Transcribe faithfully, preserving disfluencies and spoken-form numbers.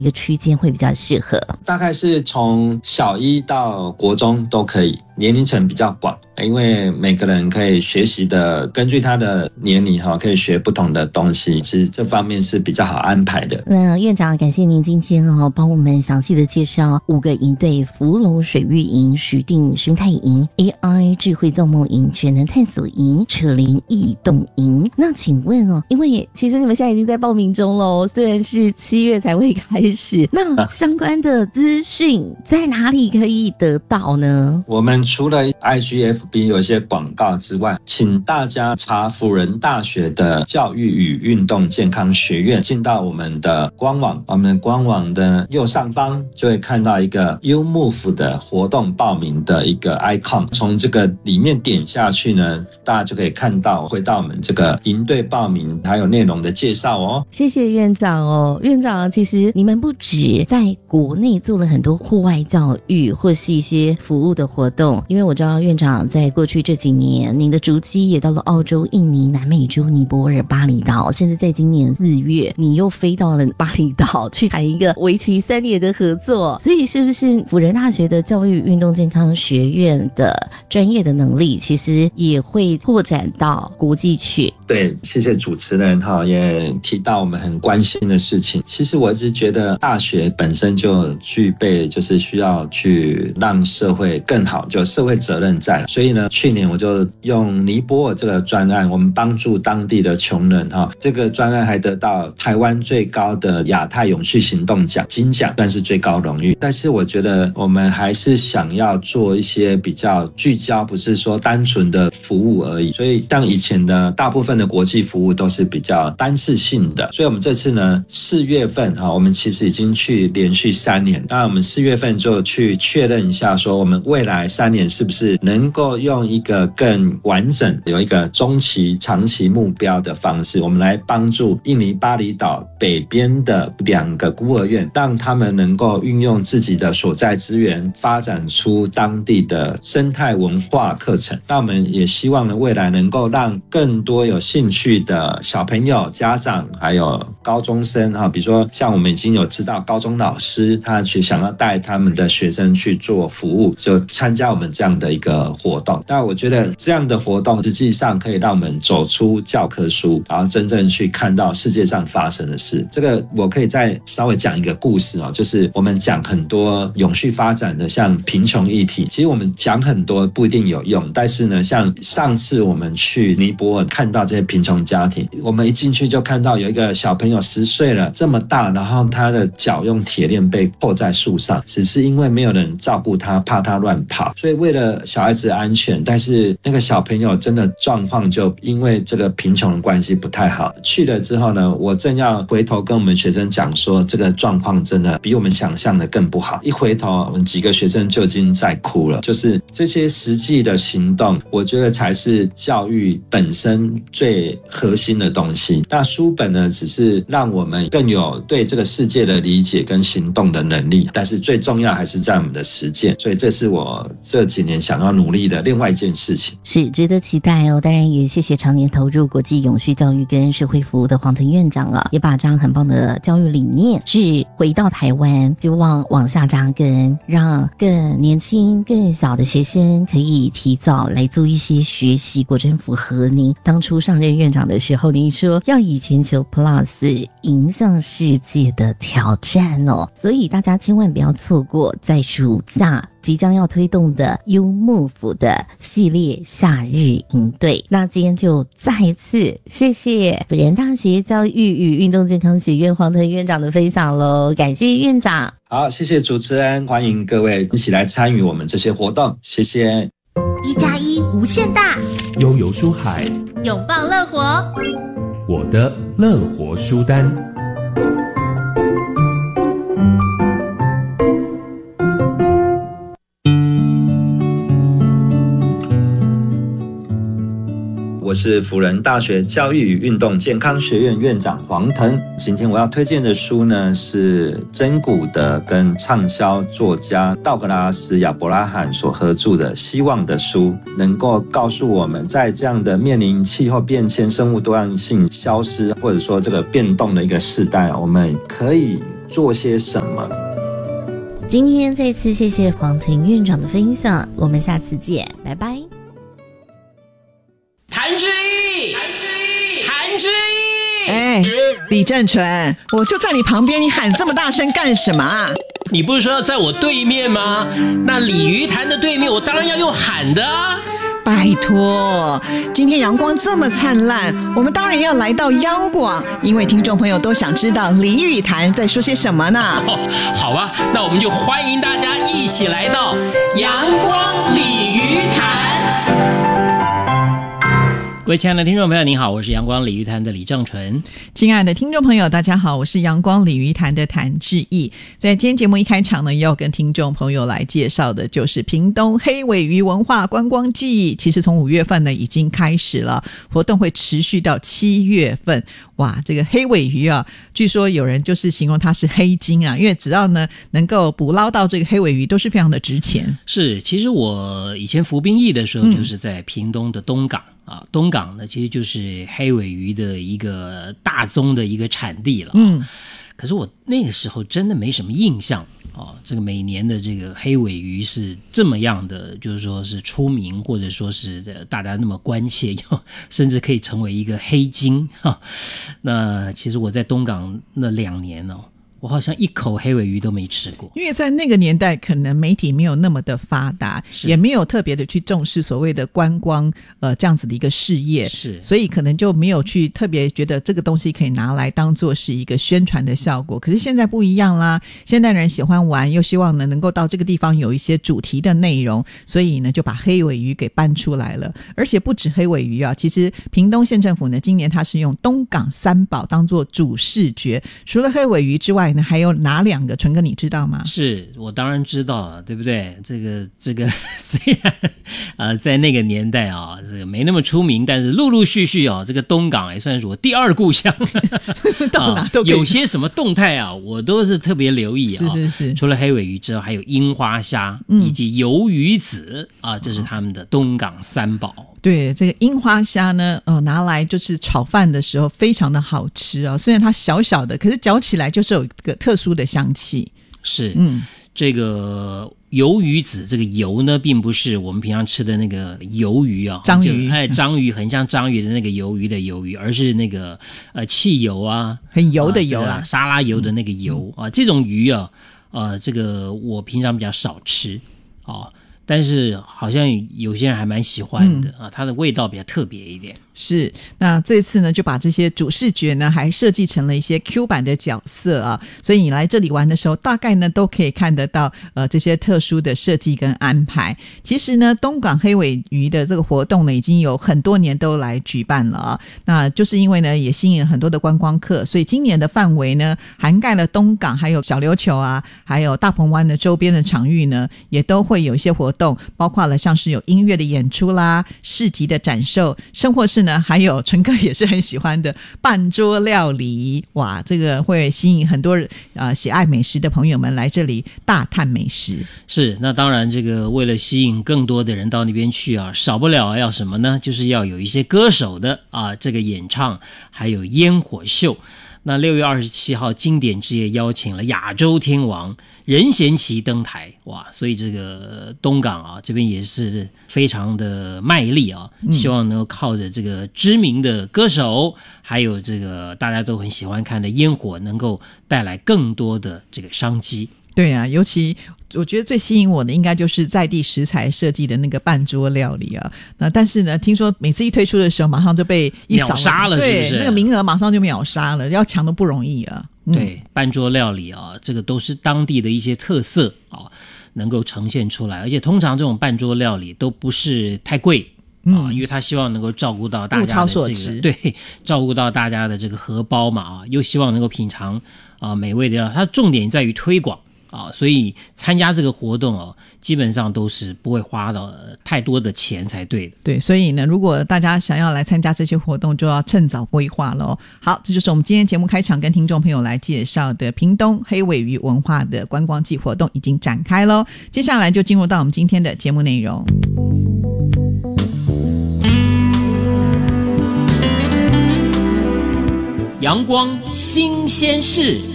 一个区间会比较适合？ 大概是从小一到国中都可以，年龄层比较广，因为每个人可以学习的，根据他的年龄可以学不同的东西，其实这方面是比较好安排的。 那院长，感谢您今天哦帮我们详细的介绍五个营队：福隆水域营、许定生态营、A I 智慧造梦营、全能探索营、扯铃异动营。那请问哦，因为其实你们现在已经在报名中喽，虽然是七月才会开始，那相关的资讯在哪里可以得到呢？ 我们除了 I G F B 有一些广告之外，请大家查辅仁大学的教育与运动健康学院，进到我们的官网，我们官网的右上方就会看到一个 U Move 的活动报名的一个 icon， 从这个里面点下去呢，大家就可以看到回到我们这个营队报名还有内容的介绍哦。 谢谢院长哦，院长，其实你们不止在国内做了很多户外教育或是一些服务的活动，因为我知道院长在过去这几年，您的足迹也到了澳洲、印尼、南美洲、尼泊尔、巴厘岛，甚至在今年四月，你又飞到了巴厘岛去谈一个为期三年的合作。所以，是不是辅仁大学的教育运动健康学院的专业的能力，其实也会拓展到国际去？ 对，谢谢主持人哈，也提到我们很关心的事情。其实我一直觉得大学本身就具备，就是需要去让社会更好，就社会责任在。所以呢，去年我就用尼泊尔这个专案，我们帮助当地的穷人哈，这个专案还得到台湾最高的亚太永续行动奖金奖，算是最高荣誉。但是我觉得我们还是想要做一些比较聚焦，不是说单纯的服务而已。所以像以前的大部分的国际服务都是比较单次性的，所以我们这次呢，四月份哈，我们其实已经去连续三年，那我们四月份就去确认一下，说我们未来三年是不是能够用一个更完整、有一个中期、长期目标的方式，我们来帮助印尼巴厘岛北边的两个孤儿院，让他们能够运用自己的所在资源，发展出当地的生态文化课程。那我们也希望呢，未来能够让更多有兴趣的小朋友、家长还有高中生哈，比如说像我们已经有知道高中老师他去想要带他们的学生去做服务，就参加我们这样的一个活动。那我觉得这样的活动实际上可以让我们走出教科书，然后真正去看到世界上发生的事。这个我可以再稍微讲一个故事哦，就是我们讲很多永续发展的像贫穷议题，其实我们讲很多不一定有用，但是呢，像上次我们去尼泊尔看到这些贫穷家庭，我们一进去就看到有一个小朋友十岁了这么大，然后他的脚用铁链被扣在树上，只是因为没有人照顾他，怕他乱跑，所以为了小孩子的安全，但是那个小朋友真的状况就因为这个贫穷的关系不太好。去了之后呢，我正要回头跟我们学生讲说，这个状况真的比我们想象的更不好。一回头，我们几个学生就已经在哭了。就是这些实际的行动，我觉得才是教育本身最核心的东西。那书本呢，只是让我们更有对这个世界的理解跟行动的能力，但是最重要还是在我们的实践。所以这是我这几年想要努力的另外一件事情， 是值得期待哦。当然也谢谢常年投入国际永续教育跟社会服务的黄腾院长啊，也把这样很棒的教育理念是回到台湾，希望往下扎根，让更年轻更小的学生可以提早来做一些学习，果真符合您当初上任院长的时候您说要以全球 Plus 迎向世界的挑战哦。所以大家千万不要错过在暑假即将要推动的 U Move 的系列夏日营队。那今天就再一次谢谢辅仁大学教育与运动健康学院黄腾院长的分享咯，感谢院长。 好，谢谢主持人，欢迎各位一起来参与我们这些活动，谢谢。 一加一无限大， 悠游书海， 拥抱乐活， 我的乐活书单。 我是辅仁大学教育与运动健康学院院长黄腾。今天我要推荐的书呢，是真古的跟畅销作家道格拉斯·亚伯拉罕所合著的《希望的书》，能够告诉我们在这样的面临气候变迁、生物多样性消失，或者说这个变动的一个时代，我们可以做些什么。 今天再次谢谢黄腾院长的分享，我们下次见，拜拜。 谭志毅，谭志毅，谭志毅！ 哎，李正淳，我就在你旁边，你喊这么大声干什么啊？ 你不是说要在我对面吗？那鲤鱼潭的对面，我当然要用喊的啊！ 拜托，今天阳光这么灿烂，我们当然要来到央广，因为听众朋友都想知道鲤鱼潭在说些什么呢？ 哦，好吧，那我们就欢迎大家一起来到阳光鲤鱼潭。各位亲爱的听众朋友，您好，我是阳光鲤鱼潭的李正淳。 亲爱的听众朋友，大家好，我是阳光鲤鱼潭的谭志毅。在今天节目一开场呢，要跟听众朋友来介绍的就是屏东黑尾鱼文化观光季。其实从五月份呢已经开始了，活动会持续到七月份。哇，这个黑尾鱼啊，据说有人就是形容它是黑金啊，因为只要呢能够捕捞到这个黑尾鱼都是非常的值钱。 是，其实我以前服兵役的时候就是在屏东的东港。嗯啊，东港呢，其实就是黑尾鱼的一个大宗的一个产地了。嗯，可是我那个时候真的没什么印象哦。这个每年的这个黑尾鱼是这么样的，就是说是出名，或者说是大家那么关切，甚至可以成为一个黑金哈。那其实我在东港那两年哦。我好像一口黑尾鱼都没吃过， 因为在那个年代可能媒体没有那么的发达，也没有特别的去重视所谓的观光呃这样子的一个事业， 是， 所以可能就没有去特别觉得这个东西可以拿来当做是一个宣传的效果。可是现在不一样啦，现代人喜欢玩，又希望呢能够到这个地方有一些主题的内容，所以呢就把黑尾鱼给搬出来了。而且不止黑尾鱼啊，其实屏东县政府呢今年它是用东港三宝当做主视觉，除了黑尾鱼之外还有哪两个？淳哥你知道吗？ 是，我当然知道啊，对不对？这个这个虽然呃在那个年代啊，这个没那么出名，但是陆陆续续啊，这个东港也算是我第二故乡。 到哪都可以、 啊、有些什么动态啊，我都是特别留意啊。 是是是。 除了黑尾鱼之外，还有樱花虾、嗯、以及鱿鱼子啊，这是他们的东港三宝。 对，这个樱花虾呢，呃，拿来就是炒饭的时候非常的好吃啊。虽然它小小的，可是嚼起来就是有一个特殊的香气。 是，嗯，这个鱿鱼子，这个鱿呢，并不是我们平常吃的那个鱿鱼啊， 章鱼， 哎，章鱼很像章鱼的那个鱿鱼的鱿鱼，而是那个呃汽油啊， 很油的油啊，这个、沙拉油的那个油、嗯、啊，这种鱼啊，呃，这个我平常比较少吃啊。但是好像有些人还蛮喜欢的、嗯、啊，它的味道比较特别一点。 是，那这次呢就把这些主视觉呢还设计成了一些 Q 版的角色啊，所以你来这里玩的时候大概呢都可以看得到呃这些特殊的设计跟安排。其实呢东港黑尾鱼的这个活动呢已经有很多年都来举办了啊，那就是因为呢也吸引了很多的观光客，所以今年的范围呢涵盖了东港还有小琉球啊，还有大鹏湾的周边的场域呢也都会有一些活动，包括了像是有音乐的演出啦、市集的展售，甚或是呢还有淳哥也是很喜欢的半桌料理。哇，这个会吸引很多呃喜爱美食的朋友们来这里大探美食。 是，那当然这个为了吸引更多的人到那边去啊，少不了要什么呢？就是要有一些歌手的啊这个演唱，还有烟火秀。那六月二十七号经典之夜邀请了亚洲天王任贤齐登台，哇，所以这个东港啊这边也是非常的卖力啊，希望能够靠着这个知名的歌手，还有这个大家都很喜欢看的烟火，能够带来更多的这个商机。 对啊，尤其我觉得最吸引我的应该就是在地食材设计的那个半桌料理啊。那但是呢，听说每次一推出的时候，马上就被一扫秒杀了，是不是？ 对，那个名额马上就秒杀了，要抢都不容易啊。 嗯、对，半桌料理啊，这个都是当地的一些特色啊，能够呈现出来。而且通常这种半桌料理都不是太贵。啊、嗯，因为他希望能够照顾到大家的这个，对，照顾到大家的这个荷包嘛啊，又希望能够品尝啊美味的料理，它重点在于推广啊，所以参加这个活动哦、啊，基本上都是不会花到太多的钱才对的。 对，所以呢，如果大家想要来参加这些活动，就要趁早规划了哦。好，这就是我们今天节目开场跟听众朋友来介绍的屏东黑尾鱼文化的观光季活动已经展开咯。接下来就进入到我们今天的节目内容。 阳光新鲜事，